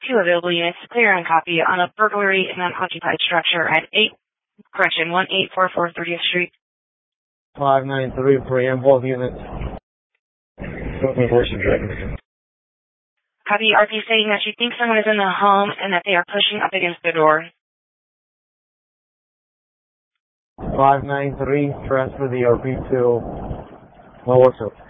2 available units to clear and copy on a burglary in an occupied structure at 1844 30th Street. 593 preamble units. Copy. RP saying that she thinks someone is in the home and that they are pushing up against the door. 593, transfer the RP to Melissa.